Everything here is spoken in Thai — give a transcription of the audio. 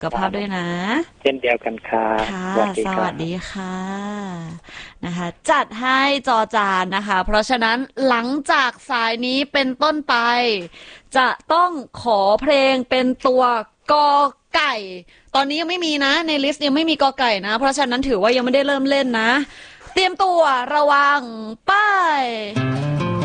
สุขภาพด้วยนะเช่นเดียวกันครับค่ะสวัสดีสวัสครับดีค่ะนะคะจัดให้จอจานนะคะเพราะฉะนั้นหลังจากสายนี้เป็นต้นไปจะต้องขอเพลงเป็นตัวกอไก่ตอนนี้ยังไม่มีนะในลิสต์ยังไม่มีกอไก่นะเพราะฉะนั้นถือว่ายังไม่ได้เริ่มเล่นนะเตรียมตัวระวังไป้าย